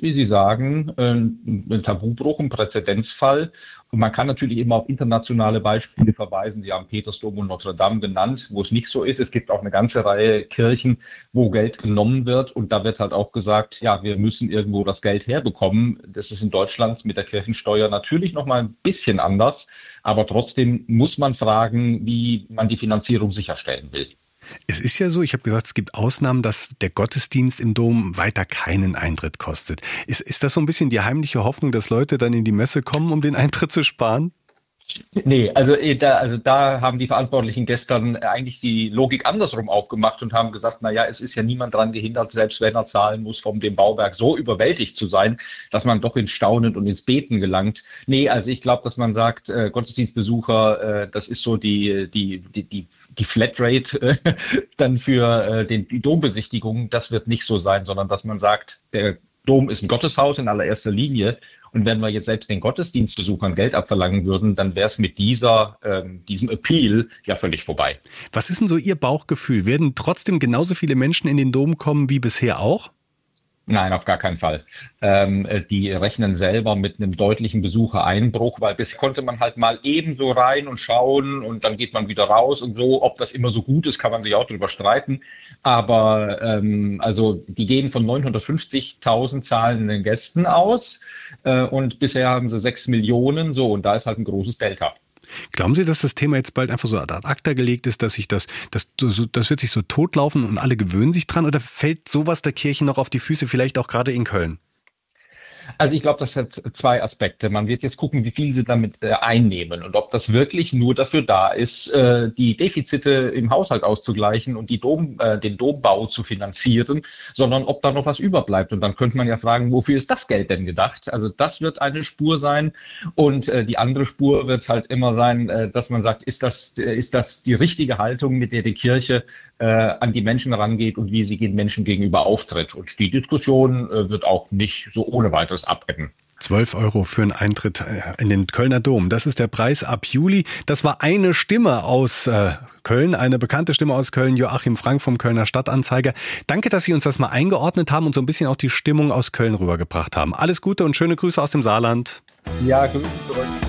ist, wie Sie sagen, ein Tabubruch, ein Präzedenzfall. Und man kann natürlich immer auf internationale Beispiele verweisen. Sie haben Petersdom und Notre Dame genannt, wo es nicht so ist. Es gibt auch eine ganze Reihe Kirchen, wo Geld genommen wird. Und da wird halt auch gesagt, ja, wir müssen irgendwo das Geld herbekommen. Das ist in Deutschland mit der Kirchensteuer natürlich noch mal ein bisschen anders. Aber trotzdem muss man fragen, wie man die Finanzierung sicherstellen will. Es ist ja so, ich habe gesagt, es gibt Ausnahmen, dass der Gottesdienst im Dom weiter keinen Eintritt kostet. Ist das so ein bisschen die heimliche Hoffnung, dass Leute dann in die Messe kommen, um den Eintritt zu sparen? Nee, da haben die Verantwortlichen gestern eigentlich die Logik andersrum aufgemacht und haben gesagt, na ja, es ist ja niemand daran gehindert, selbst wenn er zahlen muss, vom dem Bauwerk so überwältigt zu sein, dass man doch ins Staunen und ins Beten gelangt. Nee, also ich glaube, dass man sagt, Gottesdienstbesucher, das ist so die Flatrate dann für die Dombesichtigung. Das wird nicht so sein, sondern dass man sagt, der Dom ist ein Gotteshaus in allererster Linie. Und wenn wir jetzt selbst den Gottesdienstbesuchern Geld abverlangen würden, dann wäre es mit diesem Appeal ja völlig vorbei. Was ist denn so Ihr Bauchgefühl? Werden trotzdem genauso viele Menschen in den Dom kommen wie bisher auch? Nein, auf gar keinen Fall. Die rechnen selber mit einem deutlichen Besuchereinbruch, weil bisher konnte man halt mal eben so rein und schauen und dann geht man wieder raus und so. Ob das immer so gut ist, kann man sich auch drüber streiten. Aber also die gehen von 950.000 zahlenden Gästen aus und bisher haben sie 6 Millionen so und da ist halt ein großes Delta. Glauben Sie, dass das Thema jetzt bald einfach so ad acta gelegt ist, dass sich das wird sich so totlaufen und alle gewöhnen sich dran? Oder fällt sowas der Kirche noch auf die Füße, vielleicht auch gerade in Köln? Also ich glaube, das hat zwei Aspekte. Man wird jetzt gucken, wie viel sie damit einnehmen und ob das wirklich nur dafür da ist, die Defizite im Haushalt auszugleichen und den Dombau zu finanzieren, sondern ob da noch was überbleibt. Und dann könnte man ja fragen, wofür ist das Geld denn gedacht? Also das wird eine Spur sein und die andere Spur wird halt immer sein, dass man sagt, ist das die richtige Haltung, mit der die Kirche an die Menschen rangeht und wie sie den Menschen gegenüber auftritt. Und die Diskussion wird auch nicht so ohne weiteres abebben. 12 € für einen Eintritt in den Kölner Dom. Das ist der Preis ab Juli. Das war eine Stimme aus Köln, eine bekannte Stimme aus Köln, Joachim Frank vom Kölner Stadtanzeiger. Danke, dass Sie uns das mal eingeordnet haben und so ein bisschen auch die Stimmung aus Köln rübergebracht haben. Alles Gute und schöne Grüße aus dem Saarland. Ja, Grüße zurück.